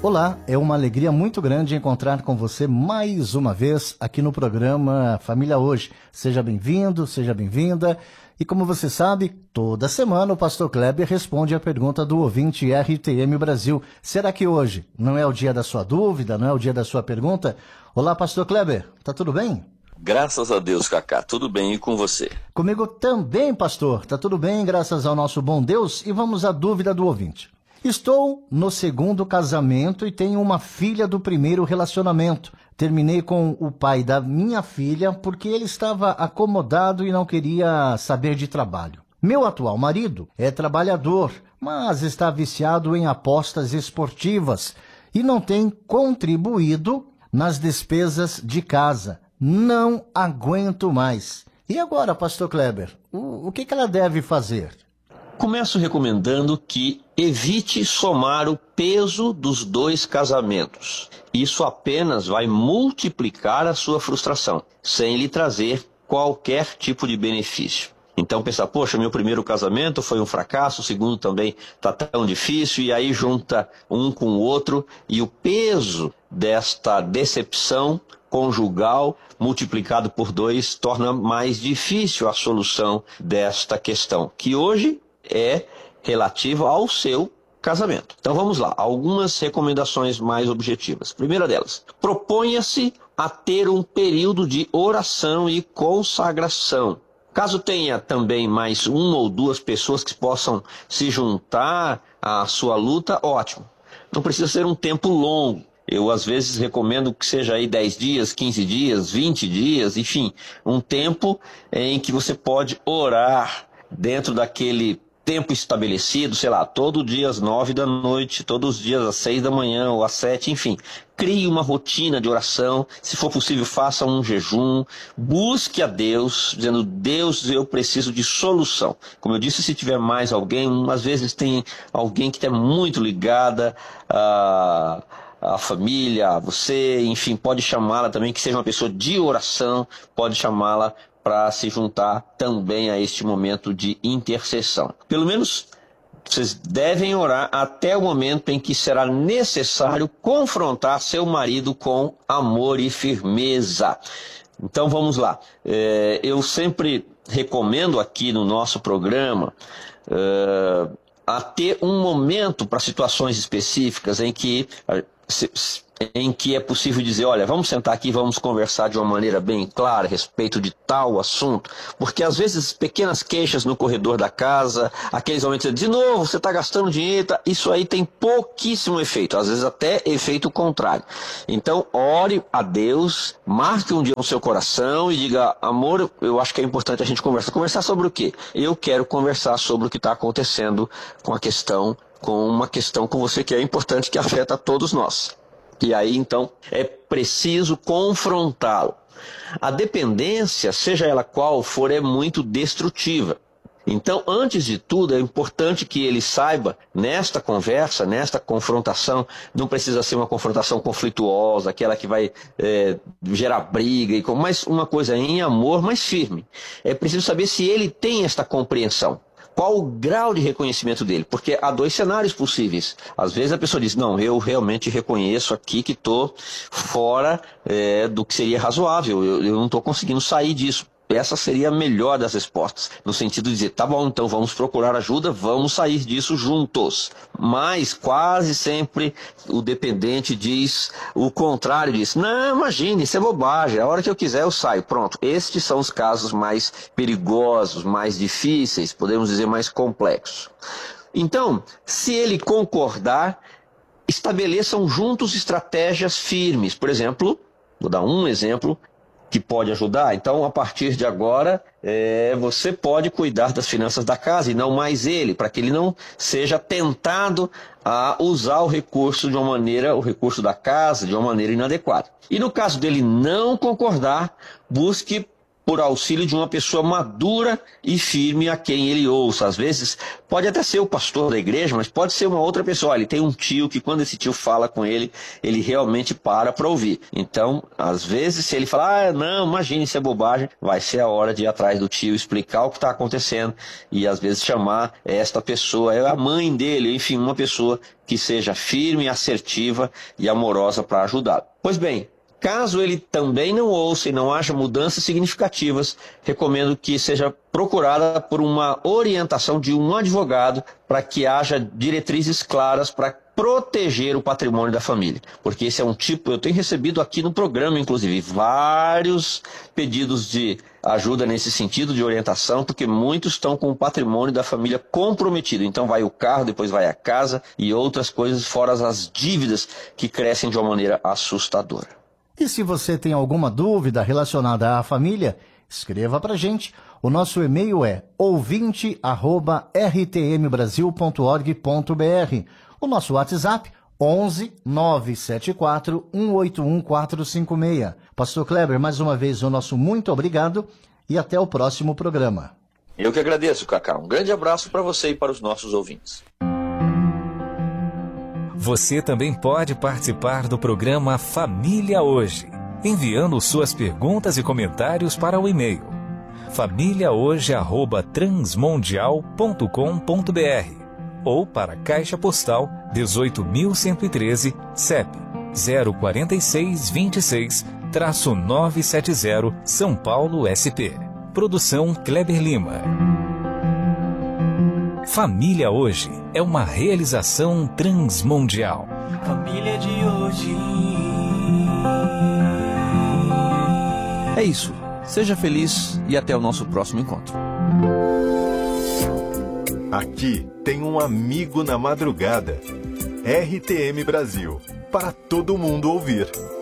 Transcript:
Olá, é uma alegria muito grande encontrar com você mais uma vez aqui no programa Família Hoje. Seja bem-vindo, seja bem-vinda. E como você sabe, toda semana o pastor Kleber responde a pergunta do ouvinte RTM Brasil. Será que hoje não é o dia da sua dúvida, não é o dia da sua pergunta? Olá, pastor Kleber, tá tudo bem? Graças a Deus, Cacá, tudo bem e com você? Comigo também, pastor, tá tudo bem, graças ao nosso bom Deus. E vamos à dúvida do ouvinte. Estou no segundo casamento e tenho uma filha do primeiro relacionamento. Terminei com o pai da minha filha porque ele estava acomodado e não queria saber de trabalho. Meu atual marido é trabalhador, mas está viciado em apostas esportivas e não tem contribuído nas despesas de casa. Não aguento mais. E agora, pastor Kleber, o que ela deve fazer? Começo recomendando que evite somar o peso dos dois casamentos. Isso apenas vai multiplicar a sua frustração, sem lhe trazer qualquer tipo de benefício. Então pensar, poxa, meu primeiro casamento foi um fracasso, o segundo também está tão difícil, e aí junta um com o outro, e o peso desta decepção conjugal multiplicado por 2 torna mais difícil a solução desta questão, que hoje é relativa ao seu casamento. Então vamos lá, algumas recomendações mais objetivas. Primeira delas, proponha-se a ter um período de oração e consagração. Caso tenha também mais 1 ou 2 pessoas que possam se juntar à sua luta, ótimo. Não precisa ser um tempo longo. Eu, às vezes, recomendo que seja aí 10 dias, 15 dias, 20 dias, enfim, um tempo em que você pode orar dentro daquele tempo estabelecido, sei lá, todo dia às 9 da noite, todos os dias às 6 da manhã ou às 7, enfim. Crie uma rotina de oração, se for possível faça um jejum, busque a Deus, dizendo, Deus, eu preciso de solução. Como eu disse, se tiver mais alguém, às vezes tem alguém que está muito ligada a família, a você, enfim, pode chamá-la também, que seja uma pessoa de oração, pode chamá-la para se juntar também a este momento de intercessão. Pelo menos vocês devem orar até o momento em que será necessário confrontar seu marido com amor e firmeza. Então vamos lá. Eu sempre recomendo aqui no nosso programa a ter um momento para situações específicas em que é possível dizer, olha, vamos sentar aqui e vamos conversar de uma maneira bem clara a respeito de tal assunto, porque às vezes pequenas queixas no corredor da casa, aqueles momentos de novo, você está gastando dinheiro, isso aí tem pouquíssimo efeito, às vezes até efeito contrário. Então, ore a Deus, marque um dia no seu coração e diga, amor, eu acho que é importante a gente conversar. Conversar sobre o quê? Eu quero conversar sobre o que está acontecendo com uma questão com você que é importante, que afeta a todos nós. E aí, então, é preciso confrontá-lo. A dependência, seja ela qual for, é muito destrutiva. Então, antes de tudo, é importante que ele saiba, nesta conversa, nesta confrontação, não precisa ser uma confrontação conflituosa, aquela que vai gerar briga, mas uma coisa em amor, mas firme. É preciso saber se ele tem esta compreensão. Qual o grau de reconhecimento dele? Porque há 2 cenários possíveis. Às vezes a pessoa diz, não, eu realmente reconheço aqui que estou fora do que seria razoável, eu não estou conseguindo sair disso. Essa seria a melhor das respostas, no sentido de dizer, tá bom, então vamos procurar ajuda, vamos sair disso juntos. Mas quase sempre o dependente diz o contrário disso. Não, imagine, isso é bobagem, a hora que eu quiser eu saio. Pronto, estes são os casos mais perigosos, mais difíceis, podemos dizer mais complexos. Então, se ele concordar, estabeleçam juntos estratégias firmes. Por exemplo, vou dar um exemplo que pode ajudar. Então, a partir de agora, você pode cuidar das finanças da casa e não mais ele, para que ele não seja tentado a usar o recurso da casa de uma maneira inadequada. E no caso dele não concordar, busque por auxílio de uma pessoa madura e firme a quem ele ouça. Às vezes, pode até ser o pastor da igreja, mas pode ser uma outra pessoa. Olha, ele tem um tio que quando esse tio fala com ele, ele realmente para ouvir. Então, às vezes, se ele falar, não, imagine, isso é bobagem, vai ser a hora de ir atrás do tio, explicar o que está acontecendo e às vezes chamar esta pessoa, a mãe dele, enfim, uma pessoa que seja firme, assertiva e amorosa para ajudá-lo. Pois bem, caso ele também não ouça e não haja mudanças significativas, recomendo que seja procurada por uma orientação de um advogado para que haja diretrizes claras para proteger o patrimônio da família. Porque esse é um tipo, eu tenho recebido aqui no programa, inclusive, vários pedidos de ajuda nesse sentido de orientação, porque muitos estão com o patrimônio da família comprometido. Então vai o carro, depois vai a casa e outras coisas, fora as dívidas que crescem de uma maneira assustadora. E se você tem alguma dúvida relacionada à família, escreva para a gente. O nosso e-mail é ouvinte@rtmbrasil.org.br. O nosso WhatsApp 11 974 181 456. Pastor Kleber, mais uma vez o nosso muito obrigado e até o próximo programa. Eu que agradeço, Cacá. Um grande abraço para você e para os nossos ouvintes. Você também pode participar do programa Família Hoje, enviando suas perguntas e comentários para o e-mail famíliahoje@transmundial.com.br ou para a Caixa Postal 18.113, CEP 04626-970, São Paulo, SP. Produção Kleber Lima. Família Hoje é uma realização transmundial. Família de hoje. É isso. Seja feliz e até o nosso próximo encontro. Aqui tem um amigo na madrugada. RTM Brasil, para todo mundo ouvir.